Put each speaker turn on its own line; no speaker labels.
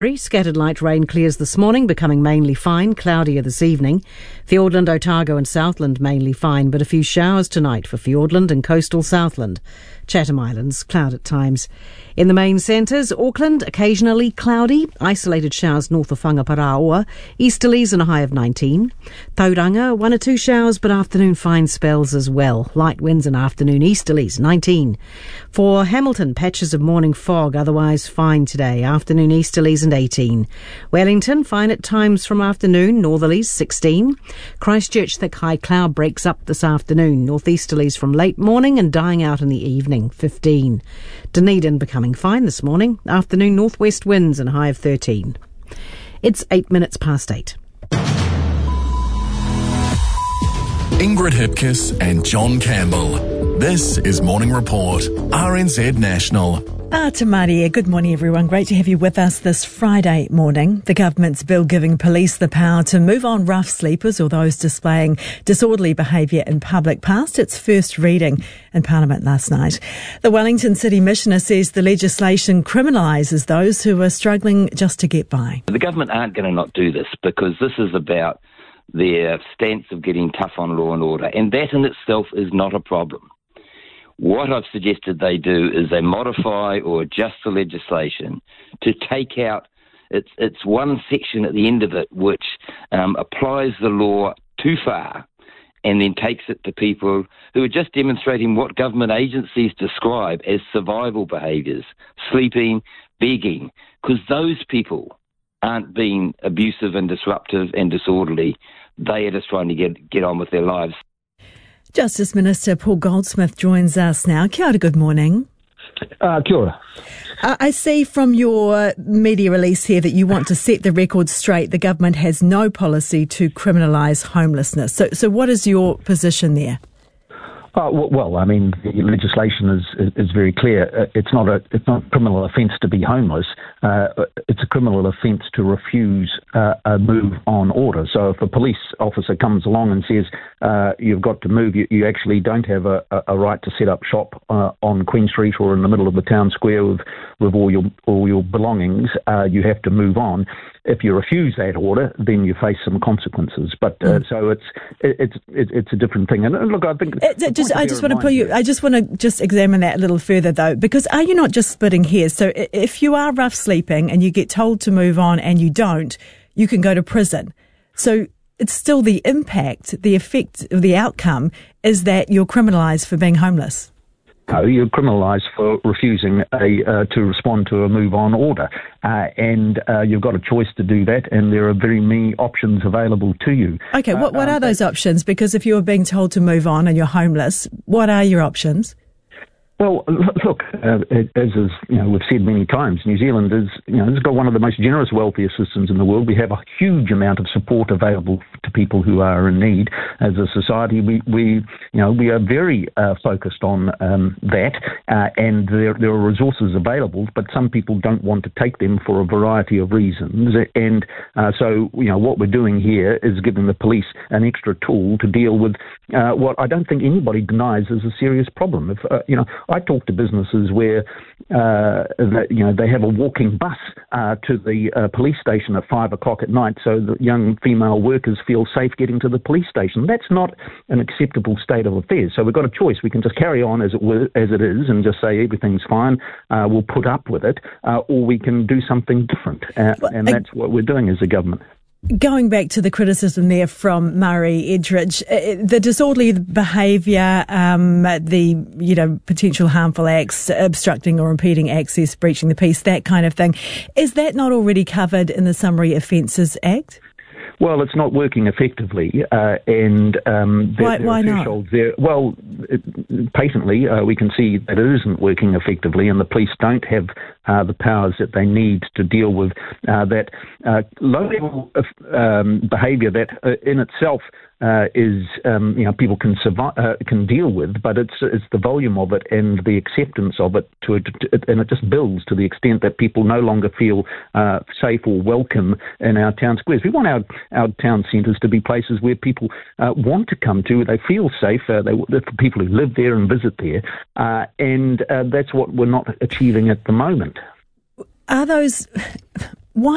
Scattered light rain clears this morning, becoming mainly fine, cloudier this evening. Fiordland, Otago and Southland mainly fine, but a few showers tonight for Fiordland and coastal Southland. Chatham Islands, cloud at times. In the main centres, Auckland, occasionally cloudy, isolated showers north of Whangaparaoa, easterlies and a high of 19. Tauranga, 1 or 2 showers, but afternoon fine spells as well. Light winds and afternoon easterlies, 19. For Hamilton, patches of morning fog, otherwise fine today. Afternoon easterlies and 18. Wellington, fine at times from afternoon, northerlies, 16. Christchurch, thick high cloud breaks up this afternoon. Northeasterlies from late morning and dying out in the evening, 15. Dunedin becoming fine this morning. Afternoon northwest winds and a high of 13. It's 8 minutes past 8.
Ingrid Hipkiss and John Campbell. This is Morning Report, RNZ National.
Te Maria, good morning everyone. Great to have you with us this Friday morning. The government's bill giving police the power to move on rough sleepers or those displaying disorderly behaviour in public passed its first reading in Parliament last night. The Wellington City Missioner says the legislation criminalises those who are struggling just to get by.
The government aren't going to not do this because this is about their stance of getting tough on law and order, and that in itself is not a problem. What I've suggested they do is they modify or adjust the legislation to take out it's one section at the end of it which applies the law too far and then takes it to people who are just demonstrating what government agencies describe as survival behaviours, sleeping, begging, because those people aren't being abusive and disruptive and disorderly. They are just trying to get on with their lives.
Justice Minister Paul Goldsmith joins us now. Kia ora, good morning.
Kia ora.
I see from your media release here that you want to set the record straight. The government has no policy to criminalise homelessness. So what is your position there?
Well, I mean, the legislation is very clear. It's not a criminal offence to be homeless. It's a criminal offence to refuse a move on order. So if a police officer comes along and says you've got to move, you actually don't have a right to set up shop on Queen Street or in the middle of the town square with all your belongings. You have to move on. If you refuse that order, then you face some consequences. But so it's a different thing. And look, I think
I just want to examine that a little further, though, because are you not just splitting hairs? So if you are rough sleeping and you get told to move on and you don't, you can go to prison. So it's still the impact, the effect, the outcome is that you're criminalised for being homeless.
No, you're criminalised for refusing to respond to a move-on order. And you've got a choice to do that, and there are very many options available to you.
Okay, what are those options? Because if you're being told to move on and you're homeless, what are your options?
Well, look, as is, we've said many times, New Zealand has got one of the most generous welfare systems in the world. We have a huge amount of support available to people who are in need. As a society, we are very focused on that, and there are resources available, but some people don't want to take them for a variety of reasons. And so, what we're doing here is giving the police an extra tool to deal with what I don't think anybody denies is a serious problem. If I talk to businesses where they have a walking bus to the police station at 5 o'clock at night, so that young female workers feel safe getting to the police station. That's not an acceptable state of affairs. So we've got a choice. We can just carry on as it is and just say everything's fine. We'll put up with it, or we can do something different, and that's what we're doing as a government.
Going back to the criticism there from Murray Edridge, the disorderly behaviour, the potential harmful acts, obstructing or impeding access, breaching the peace, that kind of thing, is that not already covered in the Summary Offences Act?
Well, it's not working effectively, and
why not?
There. Well, patently, we can see that it isn't working effectively, and the police don't have the powers that they need to deal with that low-level behaviour that in itself is people can deal with, but it's the volume of it and the acceptance of it and it just builds to the extent that people no longer feel safe or welcome in our town squares. We want our town centres to be places where people want to come to, they feel safe, for people who live there and visit there, and that's what we're not achieving at the moment.
Are those